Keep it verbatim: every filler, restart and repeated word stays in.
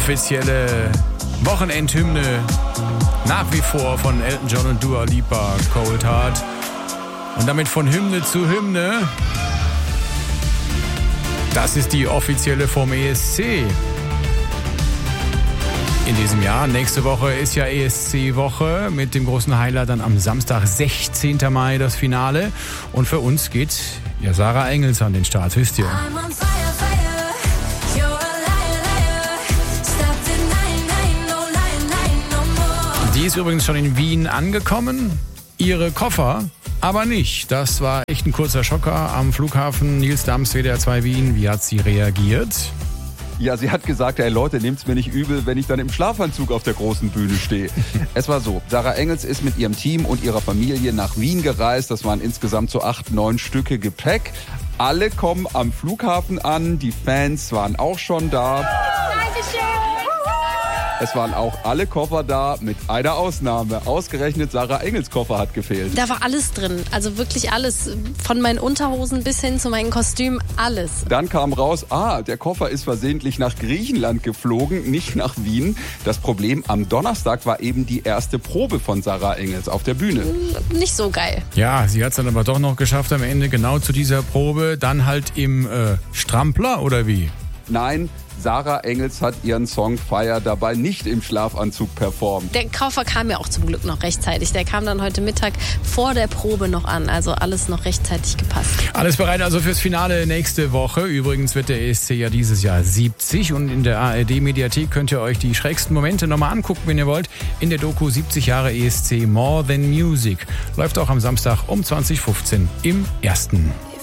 offizielle Wochenendhymne nach wie vor von Elton John und Dua Lipa, Cold Heart. Und damit von Hymne zu Hymne. Das ist die offizielle vom E S C. In diesem Jahr. Nächste Woche ist ja E S C-Woche mit dem großen Highlight dann am Samstag, sechzehnten Mai, das Finale. Und für uns geht ja Sarah Engels an den Start, wisst ihr. Die ist übrigens schon in Wien angekommen. Ihre Koffer aber nicht. Das war echt ein kurzer Schocker am Flughafen. Nils Dams, W D R zwei Wien. Wie hat sie reagiert? Ja, sie hat gesagt, ey Leute, nehmt's mir nicht übel, wenn ich dann im Schlafanzug auf der großen Bühne stehe. Es war so, Sarah Engels ist mit ihrem Team und ihrer Familie nach Wien gereist. Das waren insgesamt so acht, neun Stücke Gepäck. Alle kommen am Flughafen an, die Fans waren auch schon da. Dankeschön. Es waren auch alle Koffer da, mit einer Ausnahme. Ausgerechnet Sarah Engels Koffer hat gefehlt. Da war alles drin, also wirklich alles. Von meinen Unterhosen bis hin zu meinen Kostümen, alles. Dann kam raus, ah, der Koffer ist versehentlich nach Griechenland geflogen, nicht nach Wien. Das Problem, am Donnerstag war eben die erste Probe von Sarah Engels auf der Bühne. Nicht so geil. Ja, sie hat es dann aber doch noch geschafft am Ende, genau zu dieser Probe. Dann halt im äh, Strampler, oder wie? Nein, Sarah Engels hat ihren Song Fire dabei nicht im Schlafanzug performt. Der Koffer kam ja auch zum Glück noch rechtzeitig. Der kam dann heute Mittag vor der Probe noch an. Also alles noch rechtzeitig gepasst. Alles bereit also fürs Finale nächste Woche. Übrigens wird der E S C ja dieses Jahr siebzig. Und in der A R D-Mediathek könnt ihr euch die schrägsten Momente nochmal angucken, wenn ihr wollt. In der Doku siebzig Jahre E S C More Than Music. Läuft auch am Samstag um zwanzig Uhr fünfzehn im Ersten.